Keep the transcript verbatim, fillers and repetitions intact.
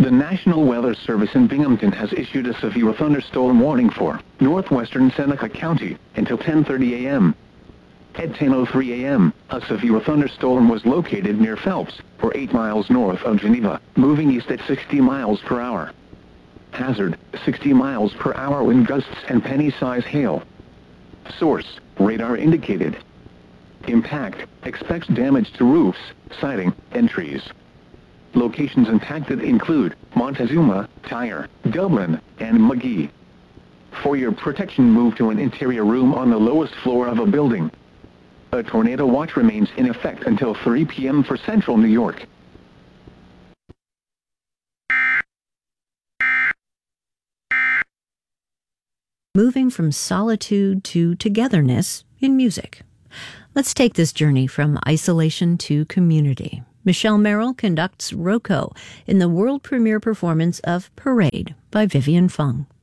The National Weather Service in Binghamton has issued a severe thunderstorm warning for northwestern Seneca County until ten thirty a m At ten oh three a m, a severe thunderstorm was located near Phelps, or eight miles north of Geneva, moving east at sixty miles per hour. Hazard, sixty miles per hour wind gusts and penny-size hail. Source, radar indicated. Impact, expects damage to roofs, siding, and trees. Locations impacted include Montezuma, Tyre, Dublin, and McGee. For your protection, move to an interior room on the lowest floor of a building. A tornado watch remains in effect until three p m for central New York. Moving from solitude to togetherness in music. Let's take this journey from isolation to community. Michelle Merrill conducts Rocco in the world premiere performance of Parade by Vivian Fung.